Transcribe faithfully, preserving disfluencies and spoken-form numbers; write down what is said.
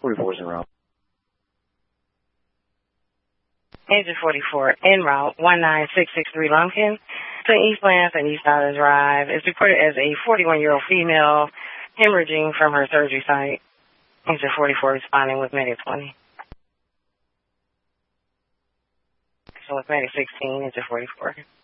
forty-four is en route. Engine forty-four en route, one nine six six three Lumpkin to East Lance and East Island Drive. Is reported as a forty-one-year-old female hemorrhaging from her surgery site. Engine forty-four responding with Medic twenty. So with Medic sixteen, Engine forty-four.